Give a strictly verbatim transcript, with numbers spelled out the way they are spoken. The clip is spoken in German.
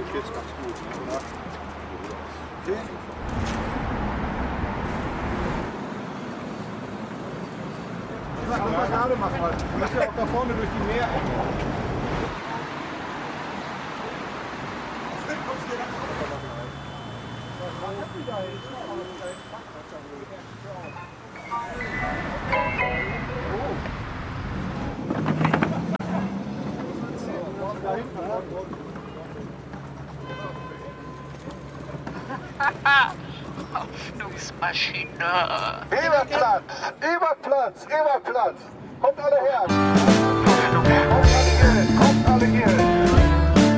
jetzt ganz gut, oder? Okay. Sag, lass mal gerade machen, weil du musst ja auch da vorne durch die Meerenge. Hoffnungsmaschine. Überplatz, Überplatz, Überplatz. Kommt alle her. Kommt alle hier, kommt alle hier.